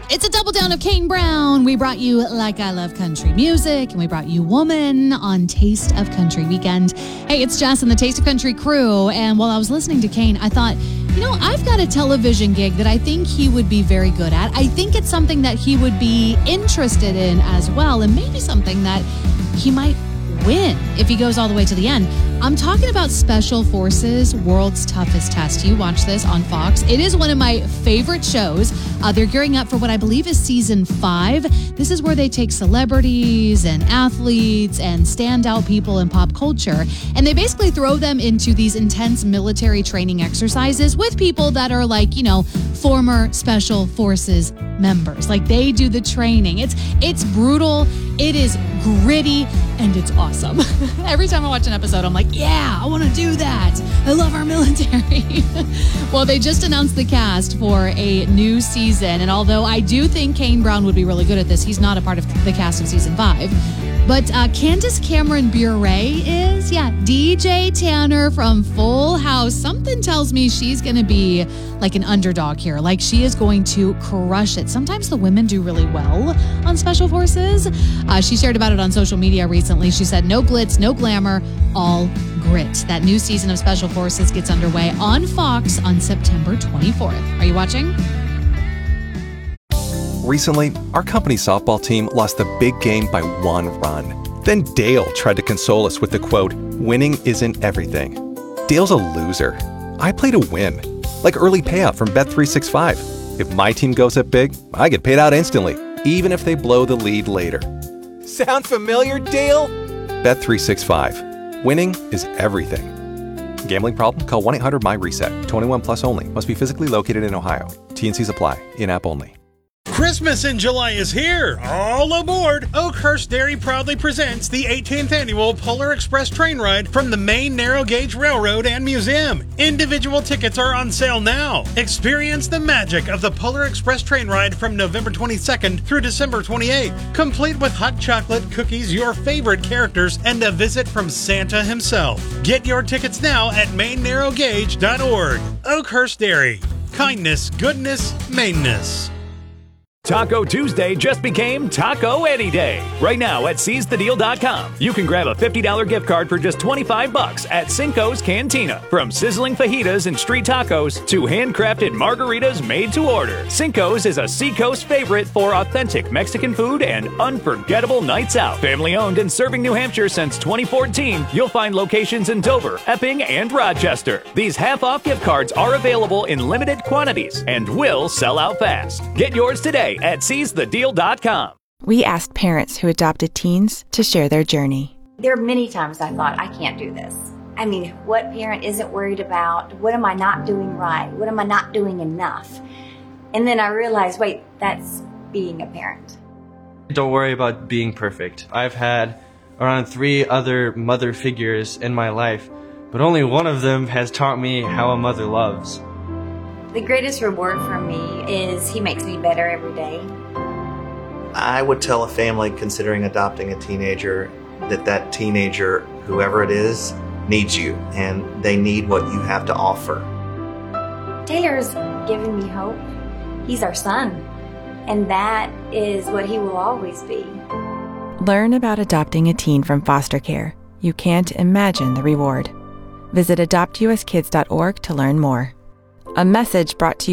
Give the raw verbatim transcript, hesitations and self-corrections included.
It's a double down of Kane Brown. We brought you Like I Love Country Music, and we brought you Woman on Taste of Country Weekend. Hey, it's Jess and the Taste of Country crew, and while I was listening to Kane, I thought, you know, I've got a television gig that I think he would be very good at. I think it's something that he would be interested in as well, and maybe something that he might win if he goes all the way to the end. I'm talking about Special Forces World's Toughest Test. You watch this on Fox. It is one of my favorite shows. Uh, they're gearing up for what I believe is season five. This is where they take celebrities and athletes and standout people in pop culture, and they basically throw them into these intense military training exercises with people that are like, you know, former Special Forces members. Like, they do the training. It's it's brutal. It is gritty, and it's awesome. Every time I watch an episode, I'm like, yeah, I want to do that. I love our military. Well, they just announced the cast for a new season, and although I do think Kane Brown would be really good at this, he's not a part of the cast of season five. But uh, Candace Cameron Bure is, yeah, D J Tanner from Full House. Something tells me she's going to be like an underdog here. Like, she is going to crush it. Sometimes the women do really well on Special Forces. Uh, she shared about it on social media recently. She said, no glitz, no glamour, all grit. That new season of Special Forces gets underway on Fox on September twenty-fourth. Are you watching? Recently, our company's softball team lost the big game by one run. Then Dale tried to console us with the quote, winning isn't everything. Dale's a loser. I play to win. Like early payout from Bet three sixty-five. If my team goes up big, I get paid out instantly, even if they blow the lead later. Sound familiar, Dale? Bet three sixty-five. Winning is everything. Gambling problem? Call one eight hundred M Y reset. twenty-one plus only. Must be physically located in Ohio. T and Cs apply. In-app only. Christmas in July is here. All aboard! Oakhurst Dairy proudly presents the eighteenth Annual Polar Express Train Ride from the Maine Narrow Gauge Railroad and Museum. Individual tickets are on sale now. Experience the magic of the Polar Express Train Ride from November twenty-second through December twenty-eighth, complete with hot chocolate, cookies, your favorite characters, and a visit from Santa himself. Get your tickets now at maine narrow gauge dot org. Oakhurst Dairy. Kindness, goodness, Maineness. Taco Tuesday just became Taco Any Day. Right now at seize the deal dot com, you can grab a fifty dollars gift card for just twenty-five bucks at Cinco's Cantina. From sizzling fajitas and street tacos to handcrafted margaritas made to order, Cinco's is a Seacoast favorite for authentic Mexican food and unforgettable nights out. Family owned and serving New Hampshire since twenty fourteen, you'll find locations in Dover, Epping, and Rochester. These half-off gift cards are available in limited quantities and will sell out fast. Get yours today at seize the deal dot com. We asked parents who adopted teens to share their journey. There are many times I thought, I can't do this. I mean, what parent isn't worried about, what am I not doing right? What am I not doing enough? And then I realized, wait, that's being a parent. Don't worry about being perfect. I've had around three other mother figures in my life, but only one of them has taught me how a mother loves. The greatest reward for me is he makes me better every day. I would tell a family considering adopting a teenager that that teenager, whoever it is, needs you, and they need what you have to offer. Taylor's given me hope. He's our son, and that is what he will always be. Learn about adopting a teen from foster care. You can't imagine the reward. Visit adopt u s kids dot org to learn more. A message brought to you